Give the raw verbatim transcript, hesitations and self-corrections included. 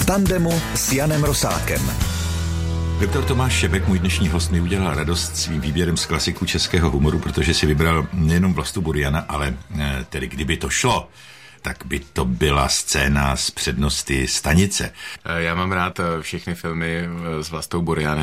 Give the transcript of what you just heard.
v tandemu s Janem Rosákem. Doktor Tomáš Šebek, můj dnešní host, mi udělal radost svým výběrem z klasiků českého humoru, protože si vybral nejenom Vlastu Buriana, ale tedy kdyby to šlo, tak by to byla scéna z Přednosti stanice. Já mám rád všechny filmy s Vlastou Burianem.